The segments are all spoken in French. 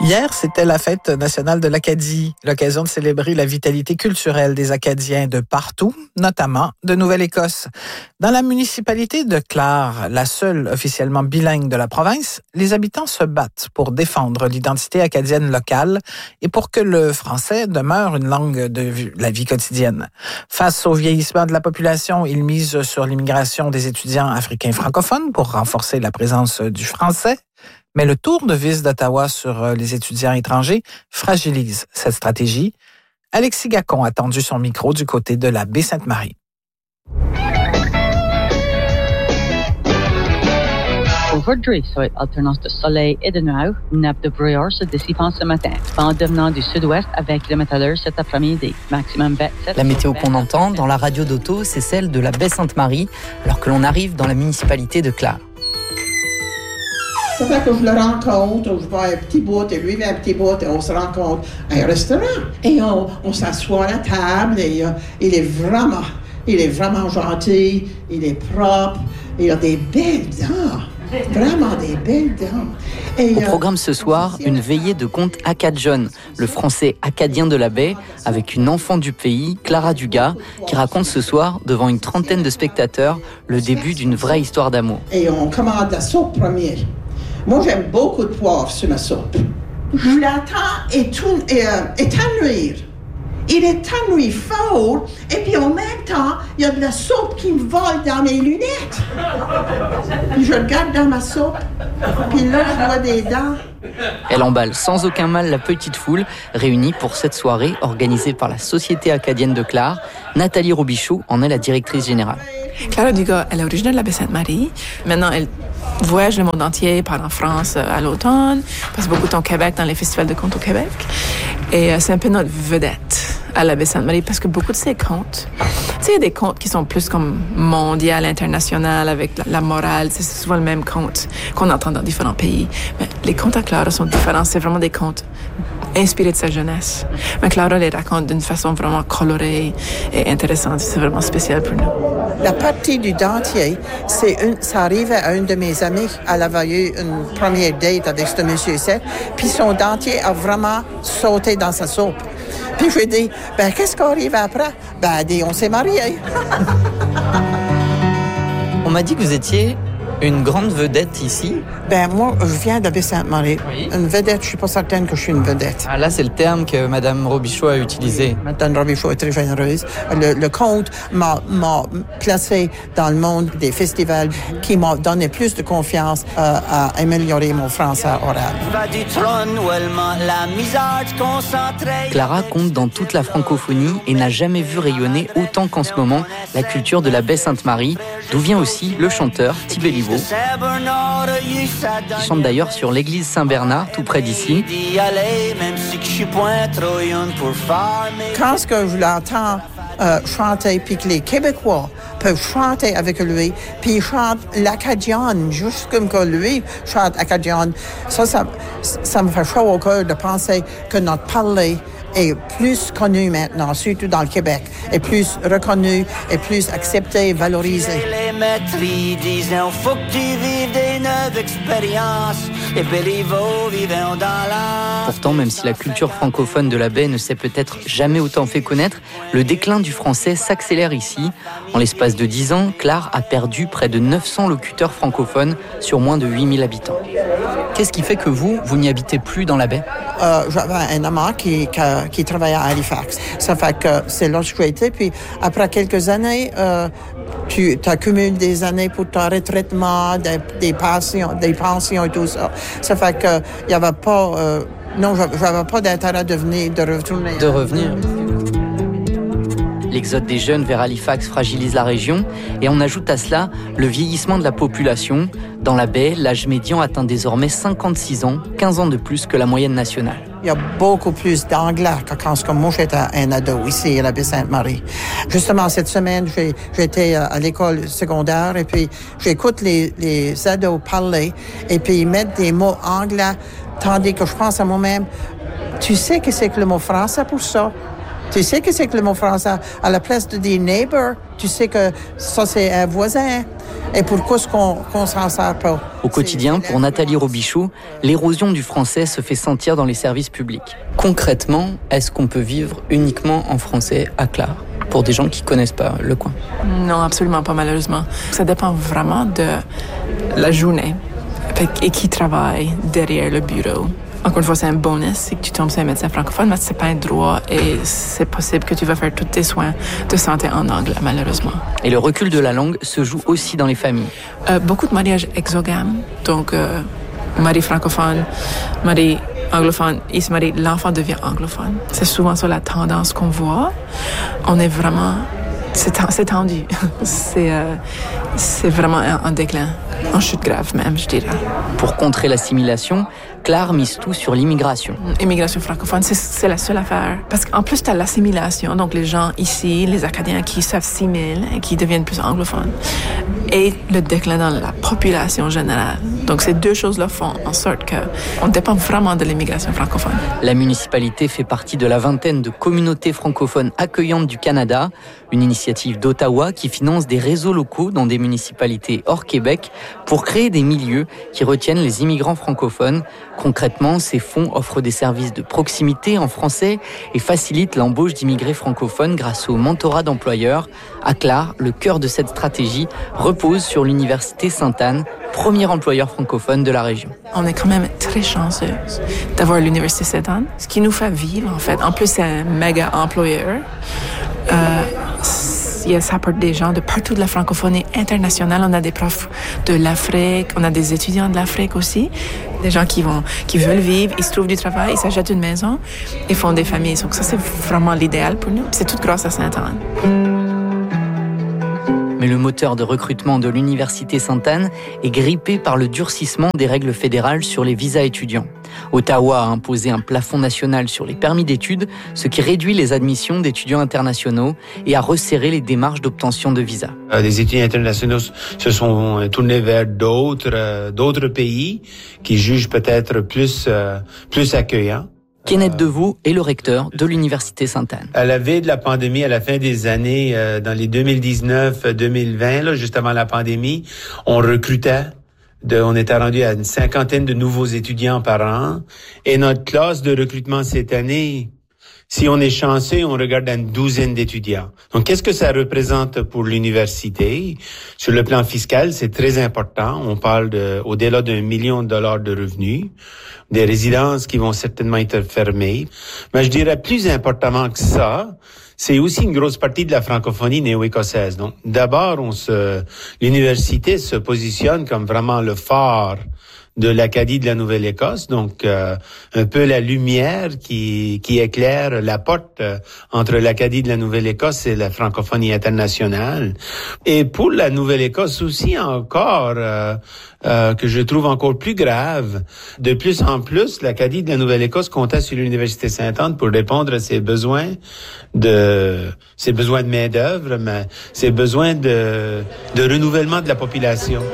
Hier, c'était la fête nationale de l'Acadie, l'occasion de célébrer la vitalité culturelle des Acadiens de partout, notamment de Nouvelle-Écosse. Dans la municipalité de Clare, la seule officiellement bilingue de la province, les habitants se battent pour défendre l'identité acadienne locale et pour que le français demeure une langue de la vie quotidienne. Face au vieillissement de la population, ils misent sur l'immigration des étudiants africains francophones pour renforcer la présence du français. Mais le tour de vis d'Ottawa sur les étudiants étrangers fragilise cette stratégie. Alexis Gacon a tendu son micro du côté de la baie Sainte-Marie. Aujourd'hui, ça va être alternance de soleil et de nuages. Une nappe de brouillard se dissipant ce matin. Vent devenant du sud-ouest avec le métalleur cet après-midi. Maximum 27. La météo qu'on entend dans la radio d'Auto, c'est celle de la baie Sainte-Marie, alors que l'on arrive dans la municipalité de Clare. Ça fait que je le rencontre, je vais un petit bout, et lui va un petit bout, et on se rencontre à un restaurant. Et on s'assoit à la table, et il est vraiment gentil, il est propre, il a des belles dents, vraiment des belles dents. Au programme ce soir, une veillée de contes acadjons, le français acadien de la baie, avec une enfant du pays, Clara Dugas, qui raconte ce soir, devant une trentaine de spectateurs, le début d'une vraie histoire d'amour. Et on commande la soupe première. Moi, j'aime beaucoup de poivre sur ma soupe. Je l'attends étanouir. Il étanouit fort, et puis en même temps, il y a de la soupe qui me vole dans mes lunettes. Puis je regarde dans ma soupe, puis là, je vois des dents. Elle emballe sans aucun mal la petite foule réunie pour cette soirée organisée par la Société acadienne de Clare. Nathalie Robichaud en est la directrice générale. Clara Dugas, elle est originaire de la baie Sainte-Marie. Maintenant, elle voyage le monde entier, part en France à l'automne, passe beaucoup de temps au Québec dans les festivals de contes au Québec. Et c'est un peu notre vedette à la baie Sainte-Marie parce que beaucoup de ces contes, tu sais, il y a des contes qui sont plus comme mondial, international, avec la morale. C'est souvent le même conte qu'on entend dans différents pays. Mais les contes à Clara sont différents. C'est vraiment des contes inspirés de sa jeunesse. Mais Clara les raconte d'une façon vraiment colorée et intéressante. C'est vraiment spécial pour nous. La partie du dentier, ça arrivait à une de mes amies. Elle avait eu une première date avec ce monsieur-ci, puis son dentier a vraiment sauté dans sa soupe. Puis je lui ai dit, qu'est-ce qui arrive après? Elle dit, on s'est mariés. On m'a dit que vous étiez une grande vedette ici. Moi, je viens de baie Sainte-Marie. Oui. Une vedette, je suis pas certaine que je suis une vedette. Ah, là, c'est le terme que Mme Robichaud a utilisé. Mme Robichaud est très généreuse. Le conte m'a placé dans le monde des festivals qui m'a donné plus de confiance à améliorer mon français oral. Clara compte dans toute la francophonie et n'a jamais vu rayonner autant qu'en ce moment la culture de la baie Sainte-Marie, d'où vient aussi le chanteur Tibéliveau, qui chante d'ailleurs sur l'église Saint-Bernard, tout près d'ici. Quand je l'entends chanter, puis que les Québécois peuvent chanter avec lui, puis il chante l'acadienne, juste comme que lui chante acadienne, ça me fait chaud au cœur de penser que notre parler est plus connu maintenant, surtout dans le Québec, est plus reconnu, est plus accepté et valorisé. Les maîtres disaient, faut que tu vives des neuves expériences, et Béliveau vivait dans la... Pourtant, même si la culture francophone de la baie ne s'est peut-être jamais autant fait connaître, le déclin du français s'accélère ici. En l'espace de 10 ans, Clare a perdu près de 900 locuteurs francophones sur moins de 8000 habitants. Qu'est-ce qui fait que vous n'y habitez plus dans la baie? J'avais un amant qui travaillait à Halifax. Ça fait que c'est là que j'ai été. Puis après quelques années, tu accumules des années pour ton retraitement, des pensions et tout ça. Ça fait que il y avait pas... j'avais pas d'intérêt de retourner. De revenir. L'exode des jeunes vers Halifax fragilise la région et on ajoute à cela le vieillissement de la population. Dans la baie, l'âge médian atteint désormais 56 ans, 15 ans de plus que la moyenne nationale. Il y a beaucoup plus d'anglais que quand moi j'étais un ado ici à la baie Sainte-Marie. Justement, cette semaine, j'étais à l'école secondaire et puis j'écoute les ados parler et puis ils mettent des mots anglais, tandis que je pense à moi-même, tu sais que c'est que le mot français pour ça? Tu sais que c'est que le mot français, à la place de dire neighbor, tu sais que ça c'est un voisin. Et pourquoi est-ce qu'on s'en sert pas? Au quotidien, pour Nathalie Robichaud, l'érosion du français se fait sentir dans les services publics. Concrètement, est-ce qu'on peut vivre uniquement en français à Clare, pour des gens qui ne connaissent pas le coin? Non, absolument pas, malheureusement. Ça dépend vraiment de la journée et qui travaille derrière le bureau. Encore une fois, c'est un bonus si tu tombes sur un médecin francophone, mais c'est pas un droit et c'est possible que tu vas faire tous tes soins de santé en anglais, malheureusement. Et le recul de la langue se joue aussi dans les familles. Beaucoup de mariages exogames, donc mari francophone, mari anglophone, il se marie, l'enfant devient anglophone. C'est souvent ça la tendance qu'on voit. On est vraiment... C'est tendu. C'est vraiment en déclin, en chute grave même, je dirais. Pour contrer l'assimilation, Clare mise tout sur l'immigration. Immigration francophone, c'est la seule affaire. Parce qu'en plus, tu as l'assimilation, donc les gens ici, les Acadiens qui s'assimilent et qui deviennent plus anglophones. Et le déclin dans la population générale. Donc ces deux choses-là font en sorte qu'on dépend vraiment de l'immigration francophone. La municipalité fait partie de la vingtaine de communautés francophones accueillantes du Canada, une initiative d'Ottawa qui finance des réseaux locaux dans des municipalités hors Québec pour créer des milieux qui retiennent les immigrants francophones. Concrètement, ces fonds offrent des services de proximité en français et facilitent l'embauche d'immigrés francophones grâce au mentorat d'employeurs. À Clare, le cœur de cette stratégie repose sur l'Université Sainte-Anne, premier employeur francophone de la région. On est quand même très chanceux d'avoir l'Université Sainte-Anne, ce qui nous fait vivre en fait. En plus, c'est un méga employeur. Ça apporte des gens de partout de la francophonie internationale. On a des profs de l'Afrique, on a des étudiants de l'Afrique aussi, des gens qui veulent vivre, ils se trouvent du travail, ils s'achètent une maison, ils font des familles. Donc ça, c'est vraiment l'idéal pour nous. C'est tout grâce à Sainte-Anne. Mais le moteur de recrutement de l'Université Sainte-Anne est grippé par le durcissement des règles fédérales sur les visas étudiants. Ottawa a imposé un plafond national sur les permis d'études, ce qui réduit les admissions d'étudiants internationaux et a resserré les démarches d'obtention de visas. Les étudiants internationaux se sont tournés vers d'autres pays qui jugent peut-être plus accueillants. Kenneth Deveau est le recteur de l'Université Sainte-Anne. À la veille de la pandémie, à la fin des années, dans les 2019-2020, là, juste avant la pandémie, on recrutait. On était rendu à une 50aine de nouveaux étudiants par an. Et notre classe de recrutement cette année, si on est chanceux, on regarde à une 12aine d'étudiants. Donc, qu'est-ce que ça représente pour l'université? Sur le plan fiscal, c'est très important. On parle au-delà d'1 million de $ de revenus, des résidences qui vont certainement être fermées. Mais je dirais plus importantement que ça, c'est aussi une grosse partie de la francophonie néo-écossaise. Donc, d'abord, l'université se positionne comme vraiment le phare de l'Acadie de la Nouvelle-Écosse, donc un peu la lumière qui éclaire la porte entre l'Acadie de la Nouvelle-Écosse et la francophonie internationale. Et pour la Nouvelle-Écosse aussi encore, que je trouve encore plus grave, de plus en plus, l'Acadie de la Nouvelle-Écosse comptait sur l'Université Sainte-Anne pour répondre à ses besoins de main-d'œuvre, mais ses besoins de renouvellement de la population.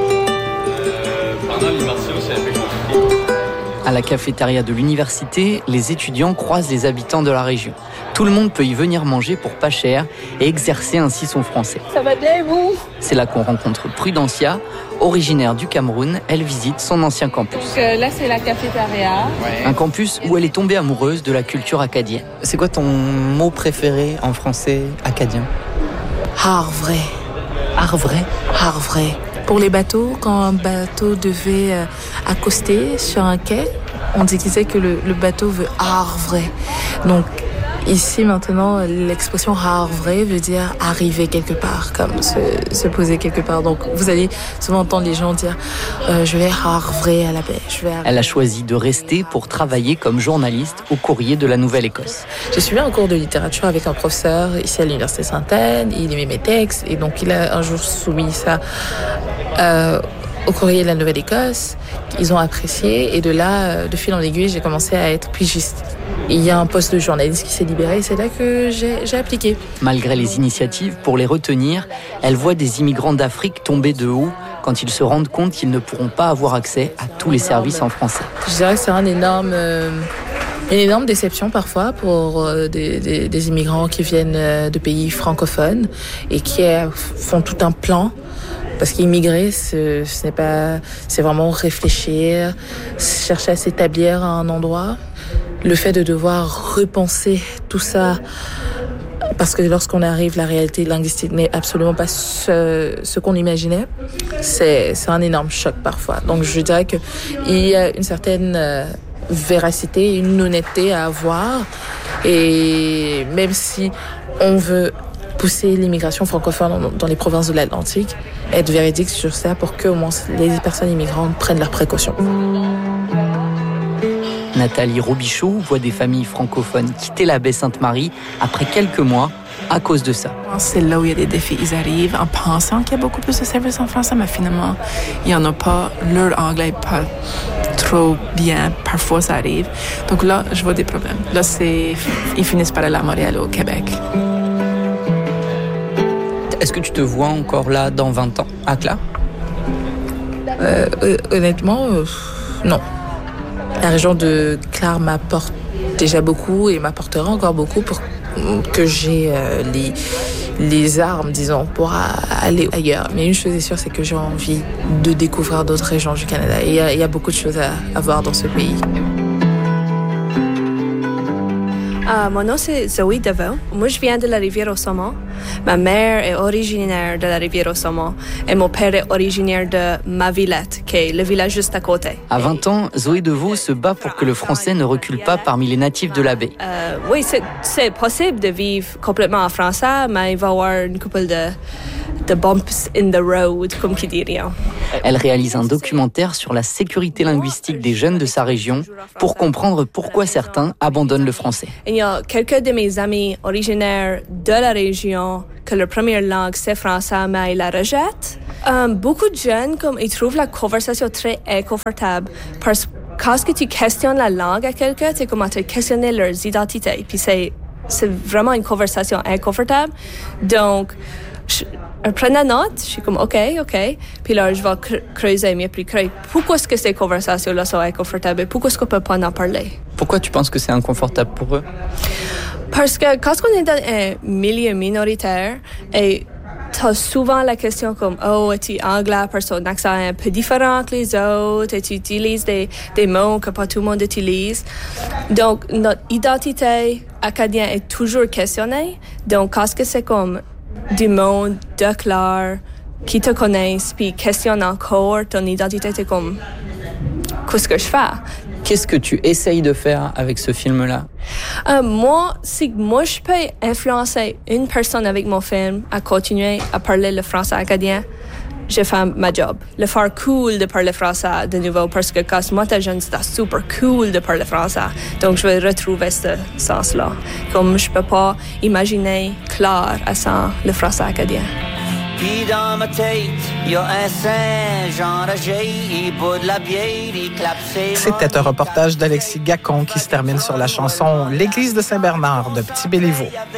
À la cafétéria de l'université, les étudiants croisent les habitants de la région. Tout le monde peut y venir manger pour pas cher et exercer ainsi son français. Ça va bien, vous? C'est là qu'on rencontre Prudencia, originaire du Cameroun. Elle visite son ancien campus. Là, c'est la cafétéria. Un campus où elle est tombée amoureuse de la culture acadienne. C'est quoi ton mot préféré en français acadien? Harvré. Harvré? Harvré. Pour les bateaux, quand un bateau devait accoster sur un quai, on disait que le bateau veut harvrer. Donc ici maintenant, l'expression harvrer veut dire arriver quelque part, comme se poser quelque part. Donc vous allez souvent entendre les gens dire je vais harvrer à la baie. Elle a choisi de rester pour travailler comme journaliste au Courrier de la Nouvelle-Écosse. J'ai suivi un cours de littérature avec un professeur ici à l'Université Sainte-Anne. Il aimait mes textes et donc il a un jour soumis ça au Courrier de la Nouvelle-Écosse. Ils ont apprécié et de là, de fil en aiguille, j'ai commencé à être pigiste. Il y a un poste de journaliste qui s'est libéré et c'est là que j'ai appliqué. Malgré les initiatives pour les retenir, elle voit des immigrants d'Afrique tomber de haut quand ils se rendent compte qu'ils ne pourront pas avoir accès à tous les services en français. Je dirais que c'est une énorme déception parfois pour des immigrants qui viennent de pays francophones et qui font tout un plan Parce qu'immigrer, c'est vraiment réfléchir, chercher à s'établir à un endroit. Le fait de devoir repenser tout ça, parce que lorsqu'on arrive, la réalité linguistique n'est absolument pas ce qu'on imaginait. C'est un énorme choc parfois. Donc je dirais qu'il y a une certaine véracité, une honnêteté à avoir. Et même si on veut pousser l'immigration francophone dans les provinces de l'Atlantique, être véridique sur ça pour que au moins les personnes immigrantes prennent leurs précautions. Nathalie Robichaud voit des familles francophones quitter la baie Sainte-Marie après quelques mois à cause de ça. C'est là où il y a des défis. Ils arrivent en pensant qu'il y a beaucoup plus de services en français, mais finalement, il n'y en a pas. Leur anglais n'est pas trop bien. Parfois, ça arrive. Donc là, je vois des problèmes. Là, ils finissent par aller à Montréal, au Québec. Est-ce que tu te vois encore là dans 20 ans, à Clare? Honnêtement, non. La région de Clare m'apporte déjà beaucoup et m'apportera encore beaucoup pour que j'ai les armes, disons, pour aller ailleurs. Mais une chose est sûre, c'est que j'ai envie de découvrir d'autres régions du Canada. Et il y a beaucoup de choses à voir dans ce pays. Mon nom, c'est Zoé Deveau. Moi, je viens de la Rivière-au-Saumon. Ma mère est originaire de la Rivière-au-Saumon et mon père est originaire de Mavillette, qui est le village juste à côté. À 20 ans, Zoé Deveau se bat pour que le français ne recule pas parmi les natifs de la baie. Oui, c'est possible de vivre complètement en français, mais il va y avoir une couple de bumps in the road, comme qui dirait. Elle réalise un documentaire sur la sécurité linguistique des jeunes de sa région pour comprendre pourquoi certains abandonnent le français. Il y a quelques de mes amis originaires de la région que leur première langue c'est français, mais ils la rejettent. Beaucoup de jeunes, ils trouvent la conversation très inconfortable parce que quand tu questionnes la langue à quelqu'un, c'est comme tu questionnes leurs identités. Puis c'est vraiment une conversation inconfortable. Donc, je prends la note, je suis comme OK. Puis là, je vais creuser mieux, puis creuser pourquoi est-ce que ces conversations-là sont inconfortables et pourquoi est-ce qu'on peut pas en parler. Pourquoi tu penses que c'est inconfortable pour eux? Parce que quand on est dans un milieu minoritaire et tu as souvent la question comme « Oh, es-tu anglais parce que ton accent est un peu différent que les autres et tu utilises des mots que pas tout le monde utilise. » Donc, notre identité acadienne est toujours questionnée. Donc, quand c'est comme du monde de Clare qui te connaissent puis questionne encore ton identité, c'est comme « Qu'est-ce que je fais? » Qu'est-ce que tu essayes de faire avec ce film-là? Moi, si moi je peux influencer une personne avec mon film à continuer à parler le français acadien, je fais ma job. Le faire cool de parler français de nouveau, parce que quand moi j'étais jeune, c'était super cool de parler français. Donc je vais retrouver ce sens-là. Comme je peux pas imaginer Clare sans le français acadien. Puis dans ma tête, il y a un singe enragé, il boit de la bière, il clappe ses... C'était un reportage d'Alexis Gacon qui se termine sur la chanson « L'église de Saint-Bernard » de Petit Béliveau.